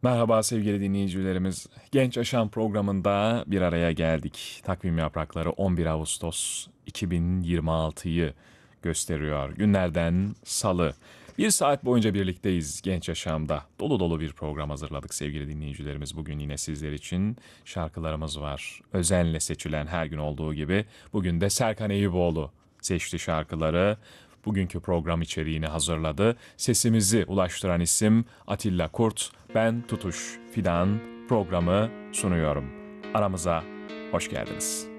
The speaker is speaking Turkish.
Merhaba sevgili dinleyicilerimiz. Genç Yaşam programında bir araya geldik. Takvim yaprakları 11 Ağustos 2026'yı gösteriyor. Günlerden Salı. Bir saat boyunca birlikteyiz Genç Yaşam'da. Dolu dolu bir program hazırladık sevgili dinleyicilerimiz. Bugün yine sizler için şarkılarımız var. Özenle seçilen her gün olduğu gibi. Bugün de Serkan Eyüboğlu seçti şarkıları. Bugünkü program içeriğini hazırladı. Sesimizi ulaştıran isim Atilla Kurt. Ben Tutuş Fidan programı sunuyorum. Aramıza hoş geldiniz.